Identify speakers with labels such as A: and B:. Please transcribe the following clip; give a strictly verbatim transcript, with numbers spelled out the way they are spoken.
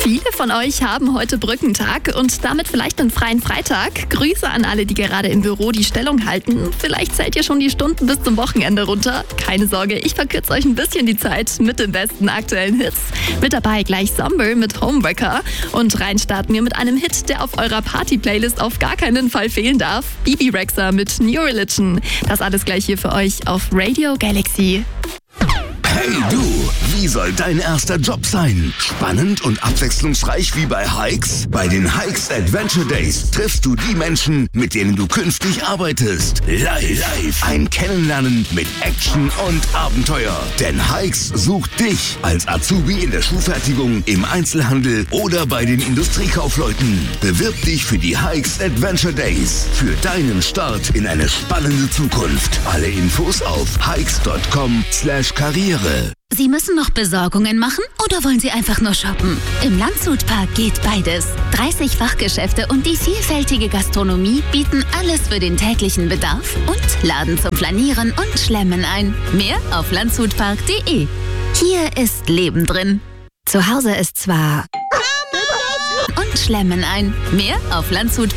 A: Viele von euch haben heute Brückentag und damit vielleicht einen freien Freitag. Grüße an alle, die gerade im Büro die Stellung halten. Vielleicht zählt ihr schon die Stunden bis zum Wochenende runter. Keine Sorge, ich verkürze euch ein bisschen die Zeit mit den besten aktuellen Hits. Mit dabei gleich Somber mit Homewrecker. Und rein starten wir mit einem Hit, der auf eurer Party-Playlist auf gar keinen Fall fehlen darf. Bebe Rexha mit New Religion. Das alles gleich hier für euch auf Radio Galaxy.
B: Hey du, wie soll dein erster Job sein? Spannend und abwechslungsreich wie bei Hikes? Bei den Hikes Adventure Days triffst du die Menschen, mit denen du künftig arbeitest. Live, live. Ein Kennenlernen mit Action und Abenteuer. Denn Hikes sucht dich als Azubi in der Schuhfertigung, im Einzelhandel oder bei den Industriekaufleuten. Bewirb dich für die Hikes Adventure Days. Für deinen Start in eine spannende Zukunft. Alle Infos auf hikes punkt com slash karriere.
C: Sie müssen noch Besorgungen machen oder wollen Sie einfach nur shoppen? Im Landshutpark geht beides. dreißig Fachgeschäfte und die vielfältige Gastronomie bieten alles für den täglichen Bedarf und laden zum Flanieren und Schlemmen ein. Mehr auf landshutpark punkt de. Hier ist Leben drin. Zu Hause ist zwar und Schlemmen ein. Mehr auf landshutpark